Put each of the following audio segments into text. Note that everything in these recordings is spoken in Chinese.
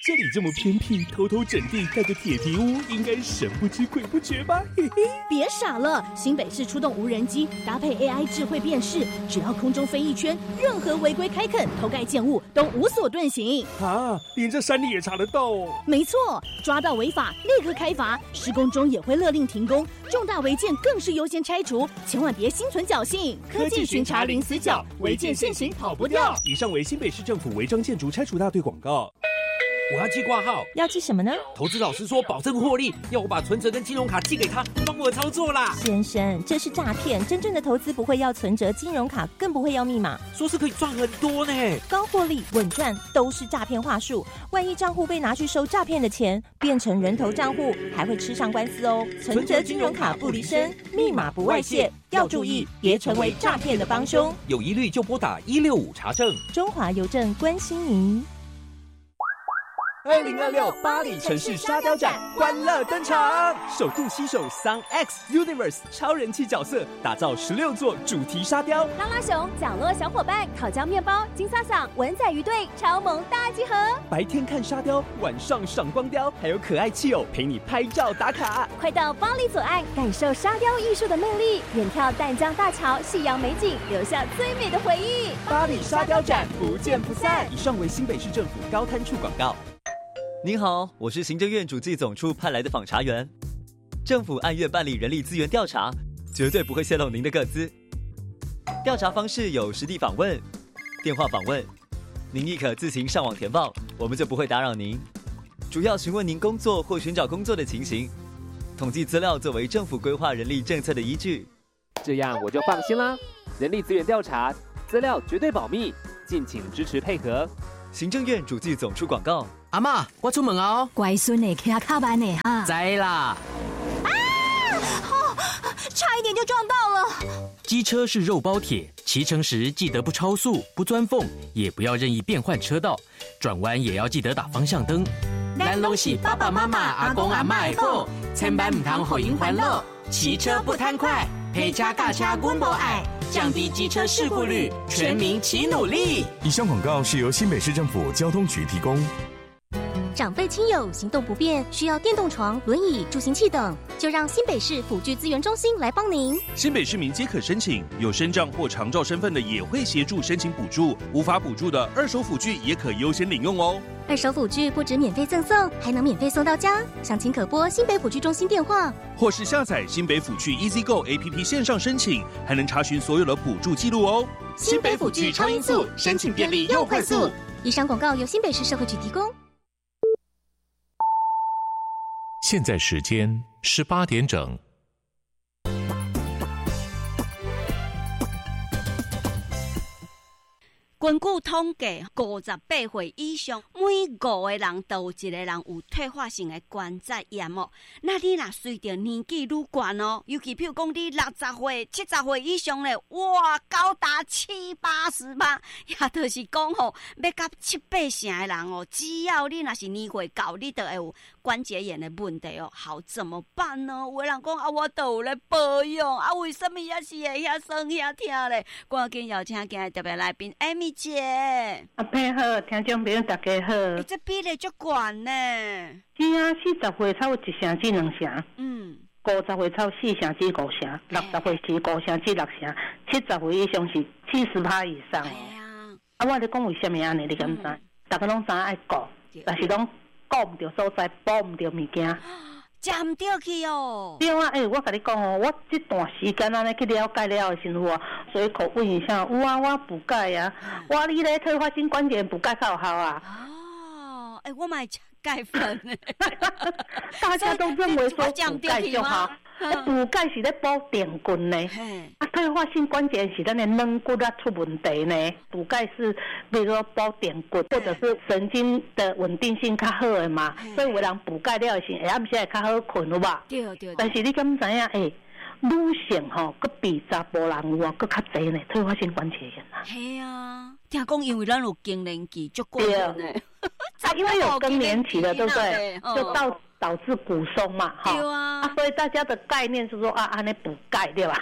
这里这么偏僻，偷偷整地盖个铁皮屋，应该神不知鬼不觉吧？嘿嘿， 别傻了，新北市出动无人机，搭配 AI 智慧辨识，只要空中飞一圈，任何违规开垦、偷盖建物都无所遁形。 啊，连这山里也查得到哦。 没错，抓到违法立刻开罚，施工中也会勒令停工，重大违建更是优先拆除，千万别心存侥幸。 科技巡查零死角，违建现行跑不掉。以上为新北市政府违章建筑拆除大队广告。 我要寄挂号， 要寄什么呢？ 投资老师说保证获利，要我把存折跟金融卡寄给他，帮我操作啦。 先生，这是诈骗，真正的投资不会要存折、金融卡，更不会要密码。 说是可以赚很多呢， 高获利、稳赚都是诈骗话术。万一账户被拿去收诈骗的钱，变成人头账户，还会吃上官司哦。存折、金融卡不离身，密码不外泄，要注意，别成为诈骗的帮凶。 有疑虑就拨打165查证。 中华邮政关心您。 2026巴黎城市沙雕展欢乐登场，首度携手 Sun X Universe 超人气角色，打造16座主题沙雕。 拉拉熊、角落小伙伴、烤焦面包、金萨桑、文仔鱼队超萌大集合。 白天看沙雕，晚上赏光雕，还有可爱气友陪你拍照打卡。 快到巴黎左岸，感受沙雕艺术的魅力，远眺淡江大桥、夕阳美景，留下最美的回忆。 巴黎沙雕展不见不散。以上为新北市政府高滩处广告。 您好，我是行政院主计总处派来的访查员。政府按月办理人力资源调查，绝对不会泄露您的个资。调查方式有实地访问、电话访问，您亦可自行上网填报，我们就不会打扰您。主要询问您工作或寻找工作的情形，统计资料作为政府规划人力政策的依据。 这样我就放心啦。人力资源调查资料绝对保密，敬请支持配合。 行政院主计总处广告。 阿嬷，我出门哦。 乖孙的骑卡慢的哈。 知啦。 差一点就撞到了。 机车是肉包铁，骑乘时记得不超速、不钻缝，也不要任意变换车道，转弯也要记得打方向灯。咱拢是爸爸妈妈、阿公阿嬷的宝，千万唔通互因烦恼。骑车不贪快，陪车驾车阮无爱，降低机车事故率，全民齐努力。 以上广告是由新北市政府交通局提供。 长辈亲友行动不便，需要电动床、轮椅、助行器等，就让新北市辅具资源中心来帮您。 新北市民皆可申请，有身障或长照身份的也会协助申请补助，无法补助的二手辅具也可优先领用哦。 二手辅具不止免费赠送，还能免费送到家。详情可拨新北辅具中心电话， 或是下载新北辅具 EasyGo APP 线上申请，还能查询所有的补助记录哦。 新北辅具超音速，申请便利又快速。以上广告由新北市社会局提供。 现在时间18点整。 根据统计，58岁以上，每5个人都有一个人有退化性的关节炎哦。那你若随着年纪愈悬哦，尤其譬如讲你60岁、70岁以上咧，哇，高达70-80%，也就是讲吼，要到7-8成的人哦，只要你若是年岁高，你就会有关节炎的问题哦。好，怎么办呢？有的人讲啊，我都有咧保养啊，为什么也是会遐酸遐痛咧？赶紧邀请今日特别来宾Amy姐， 配好，听众朋友大家好。 这比例足悬呢。 是啊，40岁超1成至2成，50岁超4成至5成，60岁是5成至6成，70岁以上是70%以上哦。我咧讲为什么安尼？你敢知？大家拢知爱顾，但是拢顾唔到所在，补唔到物件。 食唔对去哦。 对啊，我甲你讲哦，我这段时间安尼去了解了的时候啊，随口问一下，有啊，我补钙啊，我你咧退化性关节补钙较有效啊。 哦，我买钙粉呢。 大家都认为说补钙就好，补钙是咧补电骨呢，退化性关节是咱的软骨啊出问题呢。补钙是比如说补电骨或者是神经的稳定性较好的嘛，所以有人补钙了是下暗时会较好困，有吧？ 对对。 但是你敢知影女性吼，佫比查甫人有佫较侪呢，退化性关节炎啊。 系啊，听讲因为咱有更年期，足过分呢。 因为有更年期了，对不对？就导致骨松嘛，哈。 对啊。 所以大家的概念是说啊，安尼补钙对吧？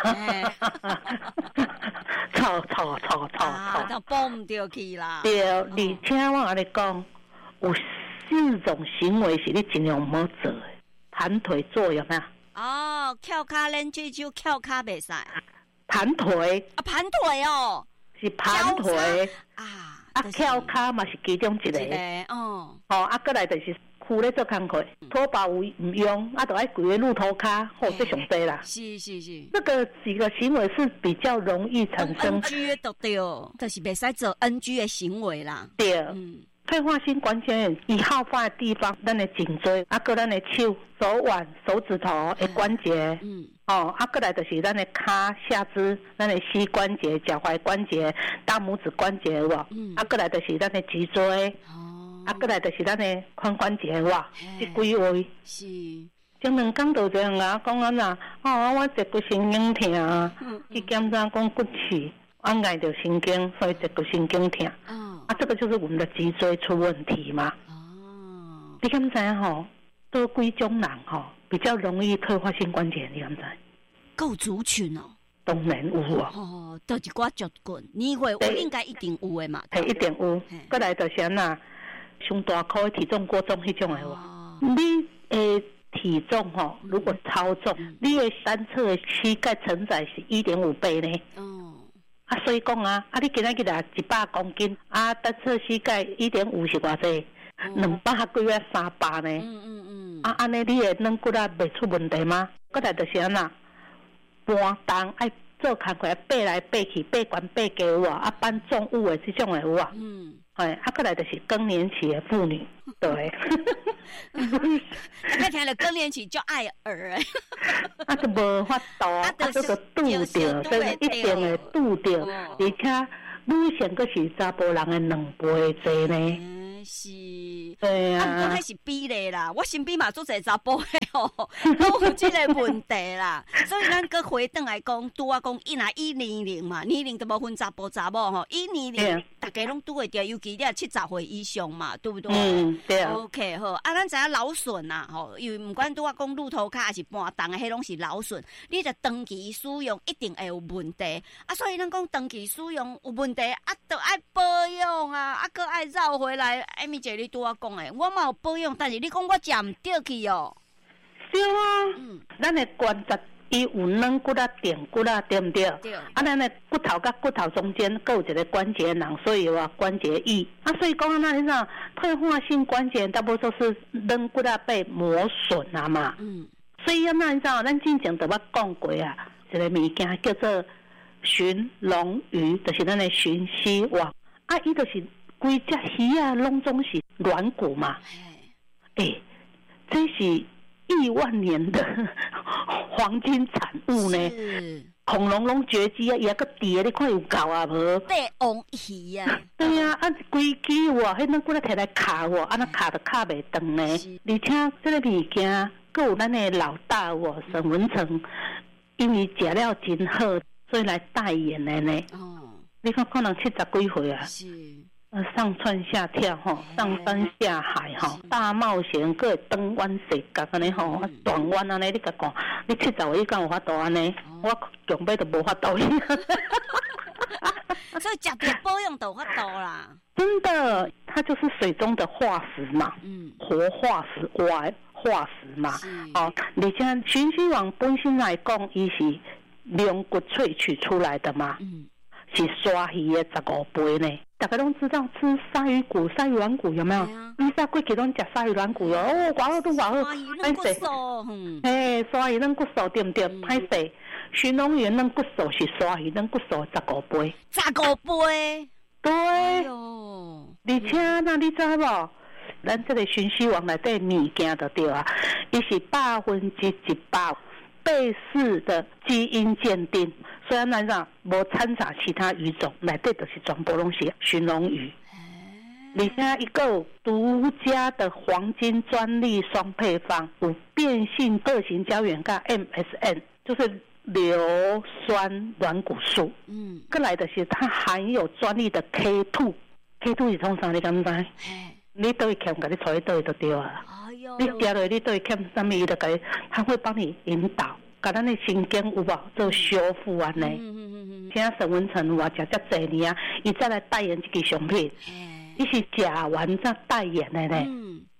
错， 都补唔到去啦。 对，而且我跟你讲，有 4种行为是你尽量唔好做的，盘腿坐有没有？ 哦，翘脚练这就翘脚袂使。 盘腿啊，盘腿哦， 是盘腿啊， 翘脚嘛是其中一个。 哦， 过来就是躯咧做工课，拖把唔用，就爱跪喺路头骹，这上济啦。 是。 这个几个行为是比较容易产生 NG 的，对，就是袂使做 NG 的行为啦。 对，退化性关节炎一好发的地方，咱的颈椎，过咱的手、手腕、手指头的关节，过来就是咱的骹、下肢、咱的膝关节、脚踝关节、大拇指关节有无？过来就是咱的脊椎，过来就是咱的髋关节有无？这几位是。 前2天就这样啊，讲安那，我脊骨神经痛，去检查讲骨刺，我挨着神经，所以脊骨神经痛。这个就是我们的脊椎出问题嘛。你敢知吼？多几种人吼比较容易退化性关节，你敢知？ 够族群哦。 当然有哦，都一寡族群，年岁有应该一定有的嘛。 一定有。过来就是安那，上大块的体重过重迄种的话，你体重如果超重，你的单侧的膝盖承载是1.5倍呢。所以讲啊，你今仔日啊100公斤，单侧膝盖1.5是偌济？200几啊300呢？安尼你的软骨啊袂出问题吗？过来就是安那，搬重爱做工课，爬来爬去，爬悬爬低有啊，搬重物的这种的有啊。过来就是更年期的妇女，对。 我听了更年期就爱儿就无法度，这个拄着，所以一定会拄着，而且女性佫是查甫人的2倍多呢。 是， 对啊， 迄是比例啦。我身边嘛做侪查甫的都有这个问题啦。所以咱佫回转来讲，拄啊讲以年龄嘛，年龄都无分查甫查某吼，以年龄大家拢拄会着，尤其你70岁以上嘛，对不对？ 对啊。 OK 好，咱知影劳损呐，因为毋管拄啊讲鹿头骹还是搬重的，迄拢是劳损。你着长期使用一定会有问题所以咱讲长期使用有问题就爱保养佫爱绕回来。艾米姐，你拄我讲诶，我嘛有保养，但是你讲我食唔对去哦。 对啊，咱的关节伊有软骨电骨对不对？ 对。 咱的骨头甲骨头中间各有一个关节囊，所以有关节液。所以讲那你讲退化性关节大部分都是软骨被磨损嘛。所以那你知道，咱之前都捌讲过一个物件叫做驯龙鱼，就是咱的驯蜥网伊就是规只鱼拢总是软骨嘛。这是亿万年的黄金产物呢。恐龙拢绝迹伊还个蝶，你看有够无？ 帝王鱼对啊，规支迄软骨摕来卡那卡都卡袂长呢。而且这个物件，佫有咱的老大沈文成，因为食了真好，所以来代言的呢。你看可能70几岁是。上蹿下跳上山下海大冒险，佫会转弯世界安尼转弯安尼，你甲讲，你70岁以前有法度安尼，我强尾都无法度。 所以食对保养都有法度啦。 真的，它就是水中的化石嘛，活化石、化石嘛。而且驯蜥网本身来讲，伊是龙骨萃取出来的嘛。是鲨鱼的15倍呢，大家都知道吃鲨鱼骨、鲨鱼软骨有没有？你在过去拢食鲨鱼软骨哟，偌好都偌好， 歹势。 鲨鱼软骨素对不对？歹势，驯龙鱼软骨素是鲨鱼软骨素15倍。 15倍。 对。而且那你知无？咱这个驯蜥网内底物件就对啊，伊是100%贝氏的基因鉴定。虽然咱讲无掺杂其他鱼种，内底就是全部拢是驯龙鱼，而且伊个有独家的黄金专利双配方，有变性个性胶原跟 MSM， 就是硫酸软骨素。再来的是它含有专利的 K2 是创啥？你敢知？你都会欠，甲你带去倒就对啊。你掉落你都会欠什么？伊就甲他会帮你引导。把咱的神经有无做修复安尼？现在沈文成有食遮侪年伊再来代言这个商品，伊是食完再代言的呢。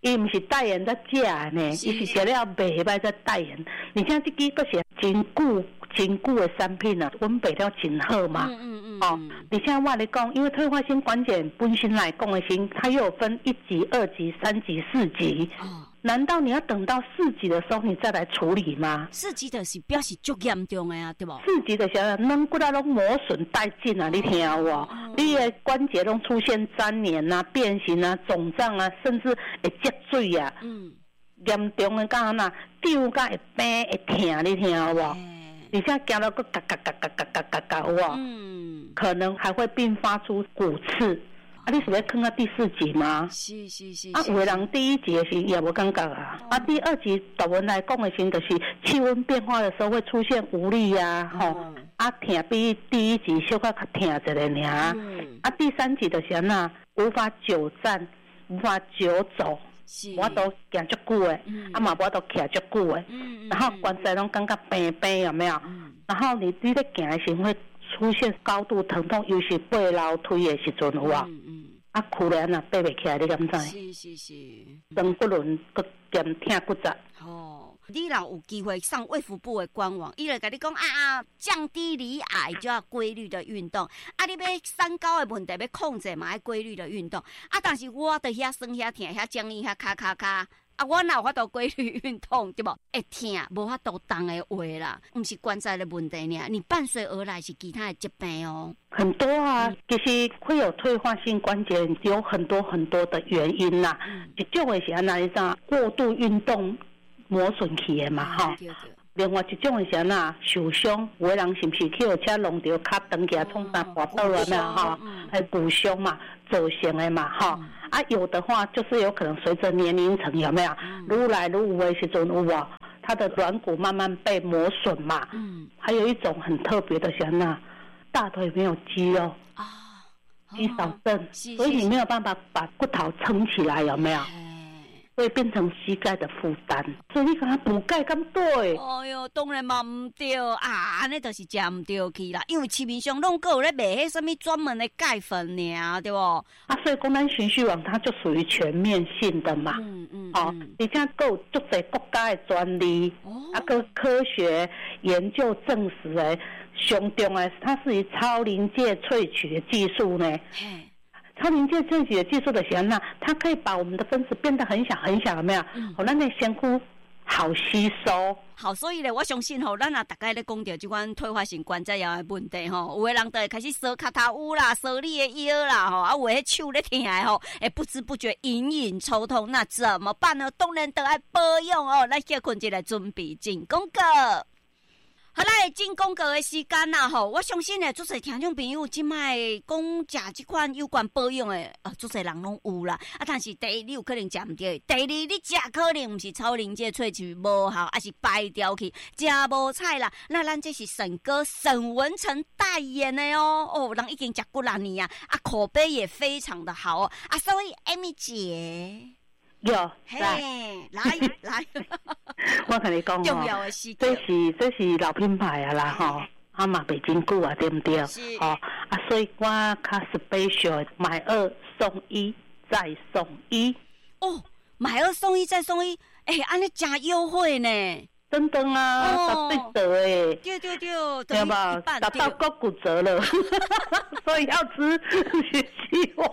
伊毋是代言在食的呢，伊是食了袂歹在代言。而且这支都是真久的产品啊，阮卖了真好嘛。而且我跟你讲，因为退化性关节本身来讲的时，它又有分1级、2级、3级、4级。难道你要等到4级的时候你再来处理吗 ？4级就是表示足严重的啊，对不 ？4级的时候，软骨啊拢磨损殆尽啊，你听有无？你的关节拢出现粘连啊、变形啊、肿胀啊，甚至会积水啊。严重的到哪丢甲会病会疼，你听有无？而且行到个嘎嘎嘎嘎嘎嘎嘎嘎有无？可能还会并发出骨刺。你是要看到第4级吗？ 是。 有的人第1级的时也无感觉啊。第2级大部分来讲的时，就是气温变化的时候会出现无力啊，疼比第1级小可较疼一下尔。第3级就是那无法久站，无法久走，我都行足久的，嘛我都徛足久的，然后关节拢感觉病有没有？然后你在行的时候会出现高度疼痛，尤其爬楼梯的时阵有无？躯咧那爬袂起来，你敢知？ 是。 软骨轮佮兼疼骨折。 你若有机会上卫福部的官网，伊就甲你讲降低罹癌就要规律的运动，你要三高的问题要控制嘛，要规律的运动。但是我伫遐酸遐疼遐僵硬遐卡。我哪有法度规律运动，对不？会疼，无法度动的话啦，不是关节的问题尔，你伴随而来是其他的疾病哦。 很多啊，其实会有退化性关节有很多的原因啦。一种的是安那啥过度运动磨损去的嘛，哈。另外一种的是安那受伤，有的人是不是去有车弄到脚长起来创啥滑倒了没有哈？还骨伤嘛，走形的嘛，哈。有的话就是有可能随着年龄层有没有，愈来愈有的时阵有无，它的软骨慢慢被磨损嘛。还有一种很特别的是那大腿没有肌肉肌少症，所以你没有办法把骨头撑起来，有没有？会变成膝盖的负担，所以你给他补钙咁对。 哎呦，当然嘛唔对安尼就是食唔对去啦，因为市面上拢有咧卖迄什么专门的钙粉尔，对不？ 所以讲咱循序网它就属于全面性的嘛。而且够足侪国家的专利，个科学研究证实的，上重的它是以超临界萃取的技术呢。超临界萃取的技术的时候呢，它可以把我们的分子变得很小很小，有没有？咱的身躯好吸收。 好，所以咧，我相信咱大概咧讲到这款退化性关节炎的问题有的人就会开始烧脚头乌啦，烧你的腰啦有的手咧疼的不知不觉隐隐抽痛，那怎么办呢？当然都要保养咱歇困一来准备进广告。好啦，进广告的时间啦我相信咧，足侪听众朋友即摆讲食即款有关保养的，足侪人拢有啦。但是第一，你有可能食唔对；第二，你食可能唔是超临界萃取无效，还是白掉去，食无菜啦。那咱这是沈哥沈文成代言的人已经食过6年口碑也非常的好所以 Amy 姐。 有， 来， 我跟你讲重要的事， 这是老品牌啦嘛袂真久对不对？所以我较 special 买2送1再送1。 买2送1再送1，安尼真优惠呢。 真的啊，10对折对， 对吧？达到够骨折了，所以要吃希望。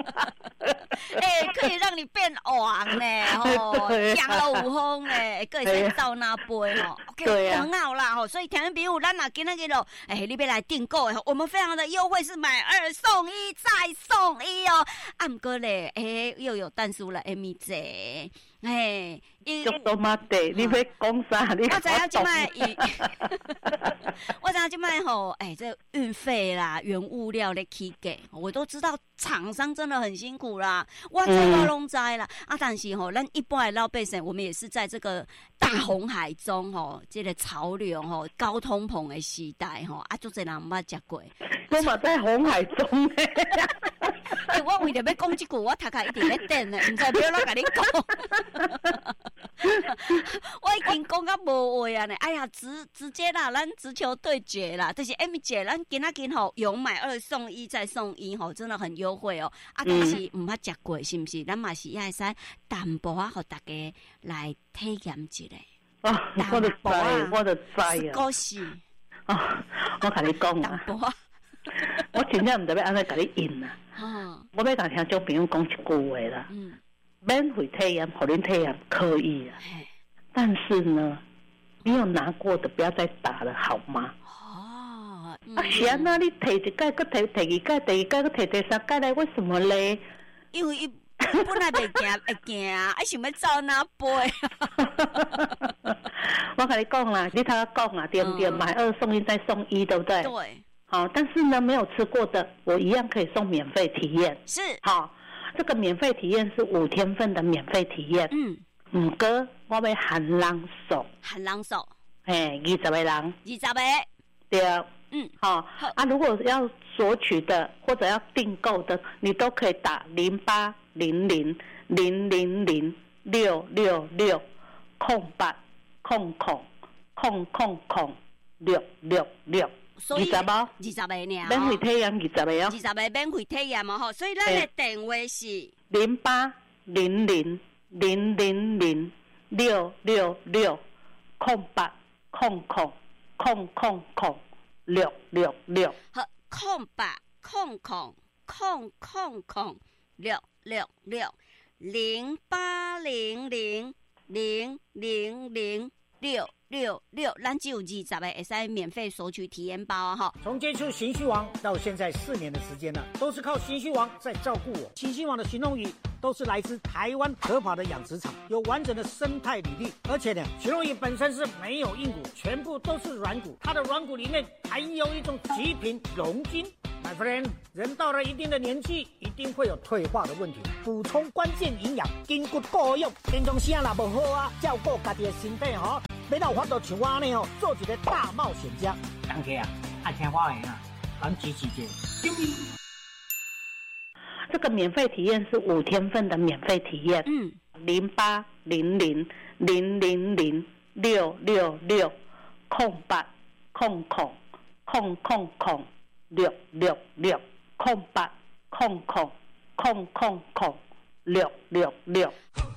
可以让你变黄呢，养了有风呢，可以先照那杯OK， 很好啦所以听众朋友，咱若今仔日你要来订购我们非常的优惠，是买2送1再送1不过咧，又有蛋酥了 ，Amy 姐。 足多嘛地，你要讲啥？你我知影即摆，我知影即摆这运费啦、原物料咧起价，我都知道厂商真的很辛苦啦。我拢知啦，但是咱一般的老百姓，我们也是在这个大红海中这个潮流高通膨的时代足侪人毋捌食过。 我嘛在红海中我为了要讲这句，我头壳一直在等呢，唔知要怎甲你讲。我已经讲到无话啊呢！哎呀，直接啦，咱直球对决啦，就是M 姐，咱今仔日吼有买2送1再送1吼，真的很优惠哦。啊，但是唔捌食过，是不是？咱嘛是要使淡薄啊，互大家来体验一下。 啊，我就知，我就知啊。 恭喜！ 啊，我甲你讲啊，我真正唔知要安怎甲你应啊。我要甲听众朋友讲一句话啦。免费体验，互恁体验可以啊。但是呢，没有拿过的不要再打了，好吗？是啊，那你提一届，搁提第二届，第二届搁提第三届来，为什么嘞？ 因为本来会惊啊，还想要走哪杯？ 我跟你讲啦，你他讲啊，对不对？买2送1再送1，对不对？ 对。 好，但是呢，没有吃过的，我一样可以送免费体验。 是。 好，这个免费体验是5天份的免费体验。唔过我要喊人数。 喊人数。 20个人。 20个。 对。好啊，如果要索取的或者要订购的，你都可以打0800000666空800000666。 所以 20个 20个呢？ 免费体验20个哦。 20个免费体验嘛吼，所以咱的电话是 0800000666空800000666。 好，0800000666，咱只有20个会使免费索取体验包啊！哈， 从接触情绪王到现在4年的时间了，都是靠情绪王在照顾我。情绪王的行动鱼都是来自台湾合法的养殖场，有完整的生态履历，而且呢，行动鱼本身是没有硬骨，全部都是软骨，它的软骨里面含有一种极品龙筋。My friend， 人到了一定的年纪，一定会有退化的问题，补充关键营养，筋骨够用。平常时若无好啊，照顾家己的身体吼，要有法度像我安尼吼，做一个大冒险家。 当客啊，爱听话的啊，咱支持者。 这个免费体验是5天份的免费体验。0800000666空800000666。